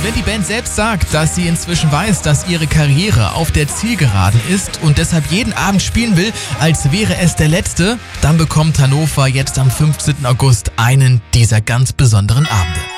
Wenn die Band selbst sagt, dass sie inzwischen weiß, dass ihre Karriere auf der Zielgeraden ist und deshalb jeden Abend spielen will, als wäre es der letzte, dann bekommt Hannover jetzt am 15. August einen dieser ganz besonderen Abende.